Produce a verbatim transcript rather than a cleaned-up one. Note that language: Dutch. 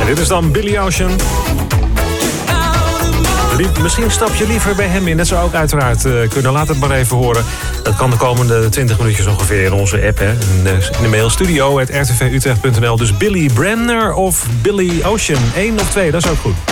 Dit is dan Billy Ocean. Misschien stap je liever bij hem in. Dat zou ook uiteraard uh, kunnen. Laat het maar even horen. Dat kan de komende twintig minuutjes ongeveer in onze app. Hè. In, de, in de mail studio at r t v utrecht punt n l. Dus Billy Bremner of Billy Ocean. Eén of twee, dat is ook goed.